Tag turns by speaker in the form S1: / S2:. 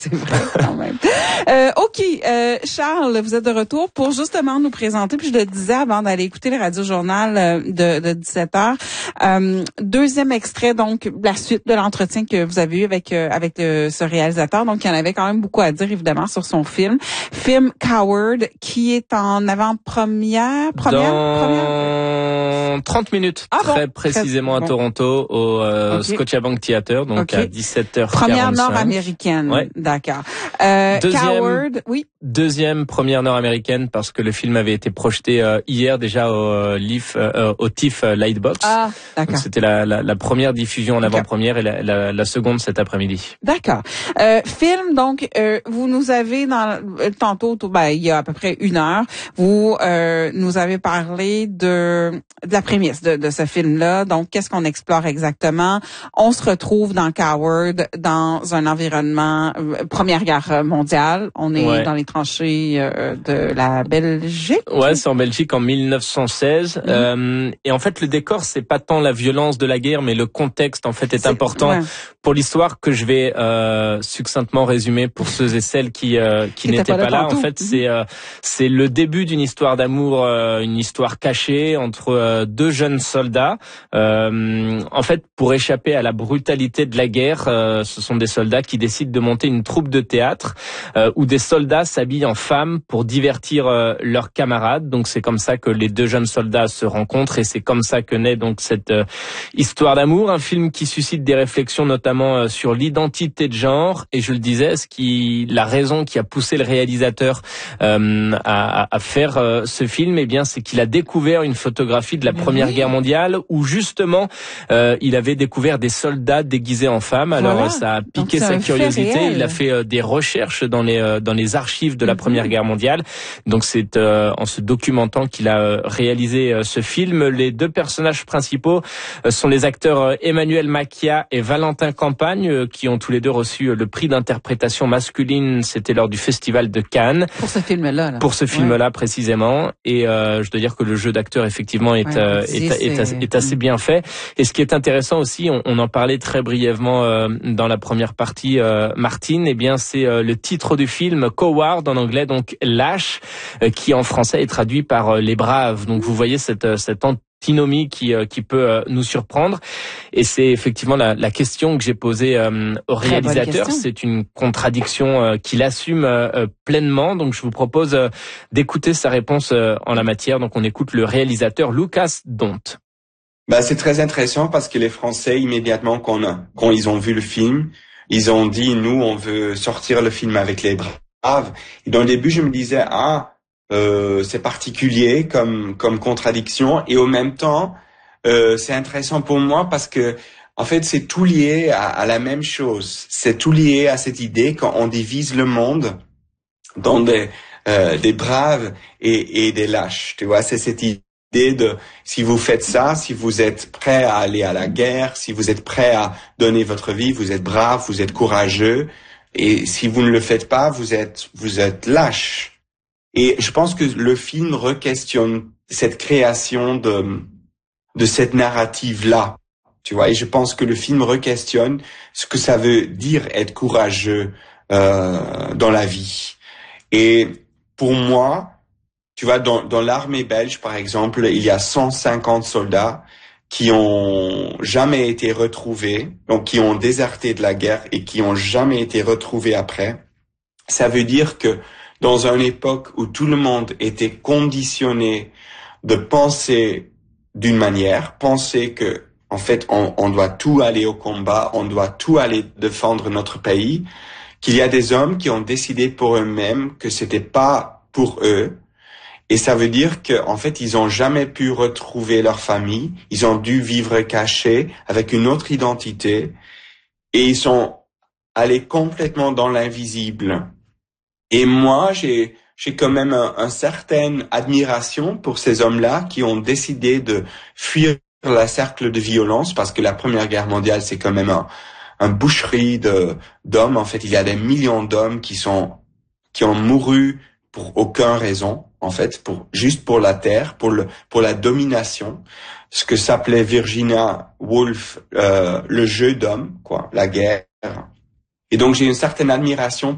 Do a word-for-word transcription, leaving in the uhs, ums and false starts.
S1: C'est vrai, quand même. Euh, OK, euh, Charles, vous êtes de retour pour justement nous présenter, puis je le disais avant d'aller écouter le Radio-Journal de, de dix-sept heures. Euh, deuxième extrait, donc, la suite de l'entretien que vous avez eu avec euh, avec le, ce réalisateur. Donc, il y en avait quand même beaucoup à dire, évidemment, sur son film. Film Coward, qui est en avant-première. Première,
S2: Dans
S1: première...
S2: trente minutes,
S1: ah,
S2: très
S1: bon,
S2: précisément
S1: très,
S2: à Toronto, au euh,
S1: okay.
S2: Scotiabank Theatre, donc okay. à dix-sept heures quarante-cinq.
S1: Première nord-américaine.
S2: Ouais.
S1: D'accord. Euh,
S2: Deuxième,
S1: Coward, oui.
S2: Deuxième première nord-américaine parce que le film avait été projeté euh, hier déjà au euh, Leaf, euh, au TIFF euh, Lightbox.
S1: Ah, d'accord.
S2: C'était la, la, la première diffusion en avant-première et la, la, la seconde cet après-midi.
S1: D'accord. Euh, film, donc, euh, vous nous avez dans euh, tantôt, ben, il y a à peu près une heure, vous euh, nous avez parlé de, de la prémisse de, de ce film-là. Donc, qu'est-ce qu'on explore exactement? On se retrouve dans Coward, dans un environnement euh, Première Guerre mondiale. On est ouais. dans les tranchées euh, de la Belgique.
S2: Ouais, c'est en Belgique en mille neuf cent seize. Mmh. Euh, et en fait, le décor, c'est pas tant la violence de la guerre, mais le contexte, en fait, est, est important ouais. pour l'histoire que je vais euh, succinctement résumer pour ceux et celles qui euh, qui, qui n'étaient pas, pas là. En fait, mmh. c'est euh, c'est le début d'une histoire d'amour, euh, une histoire cachée entre euh, deux jeunes soldats. Euh, en fait, pour échapper à la brutalité de la guerre, euh, ce sont des soldats qui décident de monter une troupe de théâtre euh, où des soldats s'habillent en femmes pour divertir euh, leurs camarades. Donc c'est comme ça que les deux jeunes soldats se rencontrent et c'est comme ça que naît donc cette euh, histoire d'amour, un film qui suscite des réflexions notamment euh, sur l'identité de genre et je le disais, ce qui la raison qui a poussé le réalisateur euh, à, à faire euh, ce film, eh bien c'est qu'il a découvert une photographie de la Première oui. Guerre mondiale où justement euh, il avait découvert des soldats déguisés en femmes. Alors voilà. ça a piqué sa curiosité, il a fait euh, des recherches dans les euh, dans les archives de la mm-hmm. Première Guerre mondiale. Donc c'est euh, en se documentant qu'il a euh, réalisé euh, ce film. Les deux personnages principaux euh, sont les acteurs euh, Emmanuel Macchia et Valentin Campagne euh, qui ont tous les deux reçu euh, le prix d'interprétation masculine, c'était lors du festival de Cannes.
S1: Pour ce film-là. Là.
S2: Pour ce film-là ouais. précisément. Et euh, je dois dire que le jeu d'acteur effectivement est, ouais, euh, est, est, est, assez, est assez bien fait. Et ce qui est intéressant aussi, on, on en parlait très brièvement euh, dans la première partie, euh, Martine, eh bien c'est euh, le titre du film, Coward en anglais, donc lâche, euh, qui en français est traduit par euh, les braves. Donc vous voyez cette, cette antinomie qui, euh, qui peut euh, nous surprendre. Et c'est effectivement la, la question que j'ai posée euh, au réalisateur. C'est une contradiction euh, qu'il assume euh, pleinement. Donc je vous propose euh, d'écouter sa réponse euh, en la matière. Donc on écoute le réalisateur Lucas Dont.
S3: Bah, c'est très intéressant parce que les Français, immédiatement, quand, quand ils ont vu le film, ils ont dit, nous, on veut sortir le film avec les braves. Et dans le début, je me disais, ah, euh, c'est particulier comme, comme contradiction. Et au même temps, euh, c'est intéressant pour moi parce que, en fait, c'est tout lié à, à la même chose. C'est tout lié à cette idée quand on divise le monde dans des, euh, des braves et, et des lâches. Tu vois, c'est cette idée de si vous faites ça, si vous êtes prêt à aller à la guerre, si vous êtes prêt à donner votre vie, vous êtes brave, vous êtes courageux, et si vous ne le faites pas, vous êtes vous êtes lâche. Et je pense que le film re-questionne cette création de de cette narrative là, tu vois. Et je pense que le film re-questionne ce que ça veut dire être courageux euh, dans la vie. Et pour moi, tu vois, dans, dans l'armée belge, par exemple, il y a cent cinquante soldats qui ont jamais été retrouvés, donc qui ont déserté de la guerre et qui ont jamais été retrouvés après. Ça veut dire que dans une époque où tout le monde était conditionné de penser d'une manière, penser que, en fait, on, on doit tout aller au combat, on doit tout aller défendre notre pays, qu'il y a des hommes qui ont décidé pour eux-mêmes que c'était pas pour eux. Et ça veut dire que, en fait, ils ont jamais pu retrouver leur famille. Ils ont dû vivre cachés avec une autre identité. Et ils sont allés complètement dans l'invisible. Et moi, j'ai, j'ai quand même un, un certaine admiration pour ces hommes-là qui ont décidé de fuir le cercle de violence parce que la Première Guerre mondiale, c'est quand même un, un boucherie de, d'hommes. En fait, il y a des millions d'hommes qui sont, qui ont mouru pour aucune raison, en fait, pour juste pour la terre, pour le pour la domination, ce que s'appelait Virginia Woolf euh, le jeu d'homme, quoi, la guerre. Et donc j'ai une certaine admiration